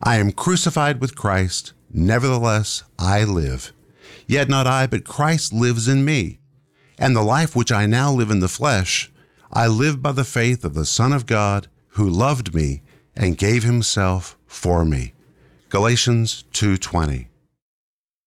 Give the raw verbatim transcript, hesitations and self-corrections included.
I am crucified with Christ, nevertheless I live. Yet not I, but Christ lives in me. And the life which I now live in the flesh, I live by the faith of the Son of God, who loved me and gave himself for me. Galatians two twenty.